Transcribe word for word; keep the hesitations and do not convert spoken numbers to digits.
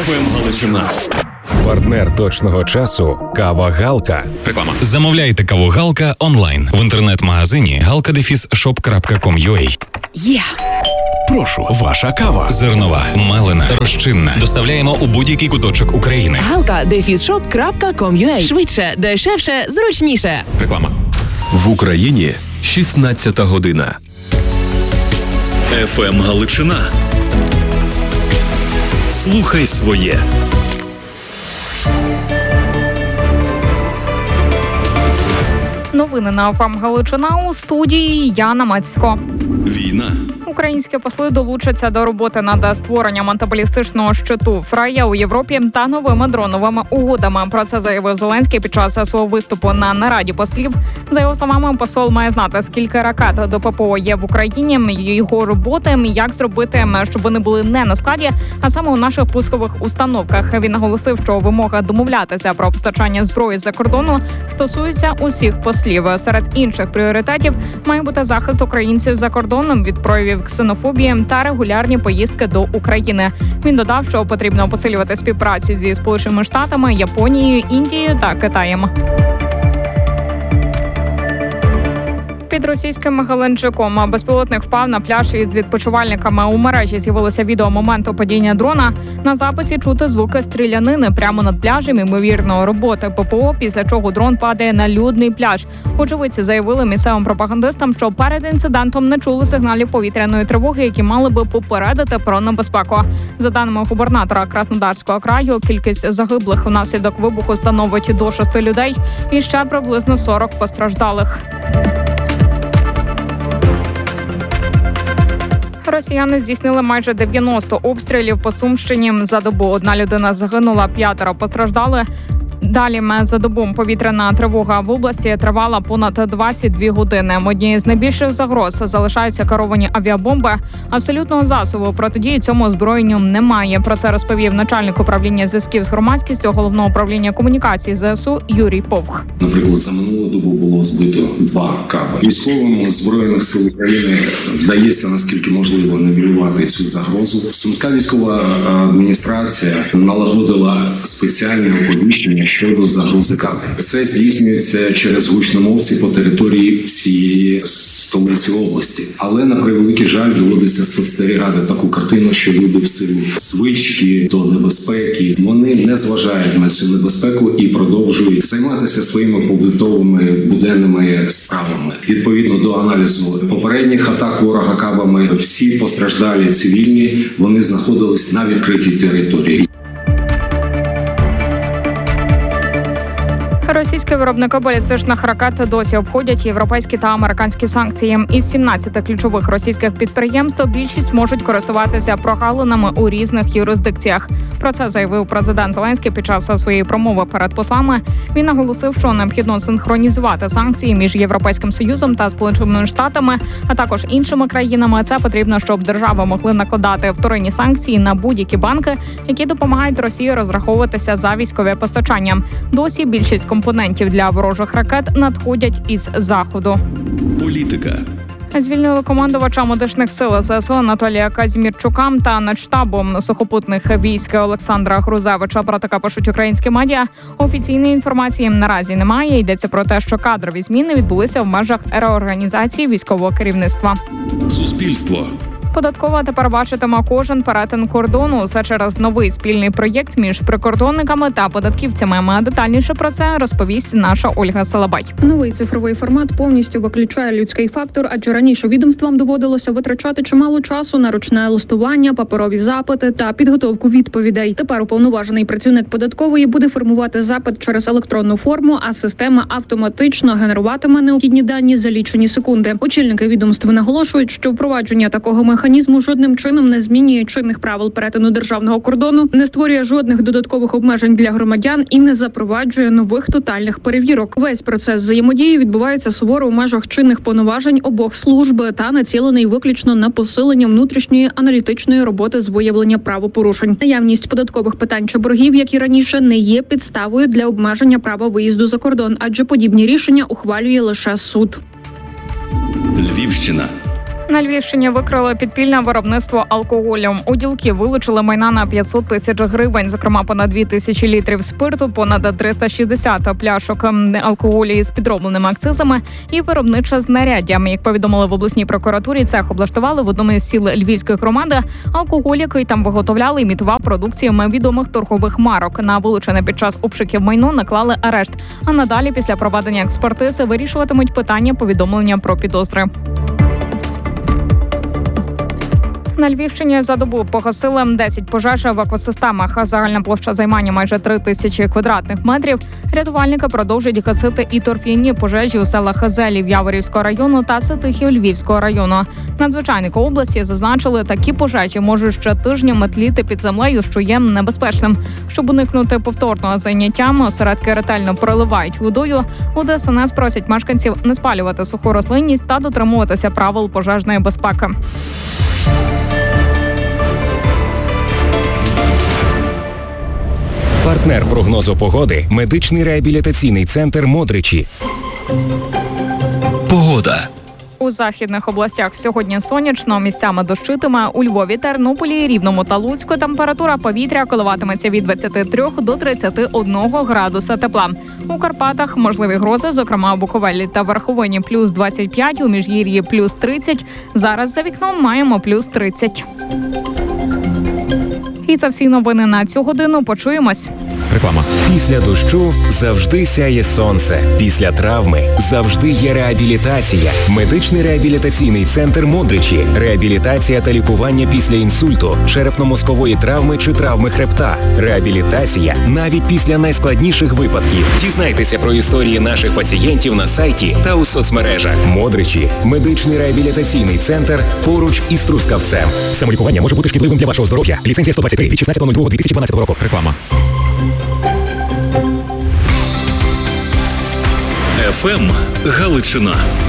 еф ем Галичина. Партнер точного часу – Кава Галка. Реклама. Замовляйте каву Галка онлайн в інтернет-магазині галка дефіс шоп крапка ком крапка ю а. Є! Прошу, ваша кава. Зернова, мелена, розчинна. Доставляємо у будь-який куточок України. галка дефіс шоп крапка ком крапка ю а. Швидше, дешевше, зручніше. Реклама. В Україні шістнадцята година. еф ем Галичина. Слухай своє. Новини на еф ем Галичина, у студії Яна Мацько. Війна. Українські посли долучаться до роботи над створенням антибалістичного щиту Фрея у Європі та новими дроновими угодами. Про це заявив Зеленський під час свого виступу на нараді послів. За його словами, посол має знати, скільки ракет до ППО є в Україні, його роботи, як зробити, щоб вони були не на складі, а саме у наших пускових установках. Він наголосив, що вимога домовлятися про постачання зброї з-за кордону стосується усіх послів. Серед інших пріоритетів має бути захист українців за кордоном від проявів ксенофобії та регулярні поїздки до України. Він додав, що потрібно посилювати співпрацю зі Сполученими Штатами, Японією, Індією та Китаєм. Під російським Геленджиком безпілотник впав на пляж із відпочивальниками. У мережі з'явилося відео моменту падіння дрона. На записі чути звуки стрілянини прямо над пляжем, ймовірно, роботи ППО, після чого дрон падає на людний пляж. Очевидці заявили місцевим пропагандистам, що перед інцидентом не чули сигналів повітряної тривоги, які мали би попередити про небезпеку. За даними губернатора Краснодарського краю, кількість загиблих внаслідок вибуху становить до шести людей і ще приблизно сорок постраждалих. Росіяни здійснили майже дев'яносто обстрілів по Сумщині за добу. Одна людина загинула, п'ятеро постраждали. Далі за добу повітряна тривога в області тривала понад двадцять дві години. Однією з найбільших загроз залишаються керовані авіабомби. Абсолютного засобу протидії цьому озброєнню немає. Про це розповів начальник управління зв'язків з громадськістю Головного управління комунікації зе ес у Юрій Повх. Наприклад, за минулу добу було збито два каби. Військовим Збройних сил України вдається, наскільки можливо, нівелювати цю загрозу. Сумська військова адміністрація налагодила спеціальне оповіщення щодо загрози каби. Це здійснюється через гучномовці по території всієї столиці області. Але, на превеликий жаль, доводиться спостерігати таку картину, що люди в силу звички до небезпеки, вони не зважають на цю небезпеку і продовжують займатися своїми побутовими буденними справами. Відповідно до аналізу попередніх атак ворога кабами, всі постраждалі цивільні, вони знаходились на відкритій території. Російські виробники балістичних ракет досі обходять європейські та американські санкції. Із сімнадцяти ключових російських підприємств більшість можуть користуватися прогалинами у різних юрисдикціях. Про це заявив президент Зеленський під час своєї промови перед послами. Він наголосив, що необхідно синхронізувати санкції між Європейським Союзом та Сполученими Штатами, а також іншими країнами. Це потрібно, щоб держави могли накладати вторинні санкції на будь-які банки, які допомагають Росії розраховуватися за військове постачання. Досі більшість компонентів для ворожих ракет надходять із Заходу. Політика. Звільнили командувача медичних сил зе ес у Анатолія Казімірчука та начштабу сухопутних військ Олександра Грузевича. Про таке пишуть українські медіа. Офіційної інформації наразі немає. Йдеться про те, що кадрові зміни відбулися в межах реорганізації військового керівництва. Суспільство. Податкова тепер бачитиме кожен перетин кордону. Все через новий спільний проєкт між прикордонниками та податківцями. А детальніше про це розповість наша Ольга Салабай. Новий цифровий формат повністю виключає людський фактор, адже раніше відомствам доводилося витрачати чимало часу на ручне листування, паперові запити та підготовку відповідей. Тепер уповноважений працівник податкової буде формувати запит через електронну форму, а система автоматично генеруватиме необхідні дані за лічені секунди. Очільники відомств наголошують, що впровадження такого механізму Механізму жодним чином не змінює чинних правил перетину державного кордону, не створює жодних додаткових обмежень для громадян і не запроваджує нових тотальних перевірок. Весь процес взаємодії відбувається суворо у межах чинних повноважень обох служб та націлений виключно на посилення внутрішньої аналітичної роботи з виявлення правопорушень. Наявність податкових питань чи боргів, як і раніше, не є підставою для обмеження права виїзду за кордон, адже подібні рішення ухвалює лише суд. Львівщина. На Львівщині викрили підпільне виробництво алкоголю. У ділків вилучили майна на п'ятсот тисяч гривень, зокрема понад дві тисячі літрів спирту, понад триста шістдесят пляшок алкоголю із підробленими акцизами і виробниче знаряддя. Як повідомили в обласній прокуратурі, цех облаштували в одному із сіл Львівської громади. Алкоголь, який там виготовляли, імітував продукціями відомих торгових марок. На вилучене під час обшуків майно наклали арешт. А надалі, після проведення експертизи, вирішуватимуть питання повідомлення про підозри. На Львівщині за добу погасили десять пожеж в екосистемах. Загальна площа займання майже три тисячі квадратних метрів. Рятувальники продовжують гасити і торф'яні пожежі у селах Зелів Яворівського району та Ситихів Львівського району. Надзвичайники області зазначили, такі пожежі можуть ще тижнями тліти під землею, що є небезпечним. Щоб уникнути повторного заняття, осередки ретельно проливають водою. У ДСНС просять мешканців не спалювати суху рослинність та дотримуватися правил пожежної безпеки. Партнер прогнозу погоди – медичний реабілітаційний центр «Модричі». Погода. У західних областях сьогодні сонячно, місцями дощитиме. У Львові, Тернополі, Рівному та Луцьку температура повітря коливатиметься від двадцяти трьох до тридцяти одного градуса тепла. У Карпатах можливі грози, зокрема у Буковелі та Верховині плюс двадцять п'ять, у Міжгір'ї плюс тридцять. Зараз за вікном маємо плюс тридцять. І це всі новини на цю годину. Почуємось. Реклама. Після дощу завжди сяє сонце. Після травми завжди є реабілітація. Медичний реабілітаційний центр «Модричі». Реабілітація та лікування після інсульту, черепно-мозкової травми чи травми хребта. Реабілітація навіть після найскладніших випадків. Дізнайтеся про історії наших пацієнтів на сайті та у соцмережах. «Модричі» – медичний реабілітаційний центр поруч із Трускавцем. Самолікування може бути шкідливим для вашого здоров'я. Ліцензія сто двадцять три від шістнадцятого лютого дві тисячі дванадцятого року. Реклама. еф ем Галичина.